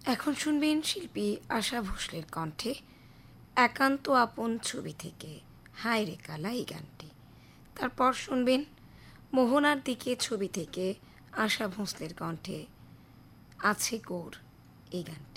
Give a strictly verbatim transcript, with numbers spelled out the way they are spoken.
এখন শুনবেন শিল্পী আশা ভোসলের কণ্ঠে একান্ত আপন ছবি থেকে হায় রে কালা এই গানটি। তারপর শুনবেন মোহনার দিকে ছবি থেকে আশা ভোসলের কণ্ঠে আছে কোর এই গানটি।